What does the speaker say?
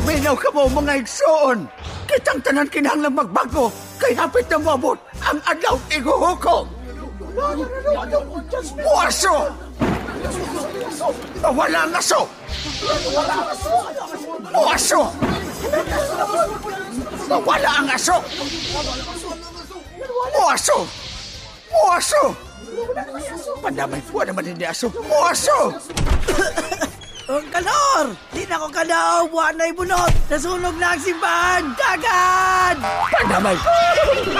Paminaw ka mo mga igsoon. Kitang tanan kinahanglang magbago kay hapit na moabot ang adlaw iguhukom. Puwaso! Wala ang aso! Puwaso! Wala ang aso! Puwaso! Puwaso! Pandamay po naman hindi aso. Puwaso! Ang kalor! Di na ko kalaw! Buwan na'y bunot! Nasunog na ang simbahan! Dagad! Pandamay!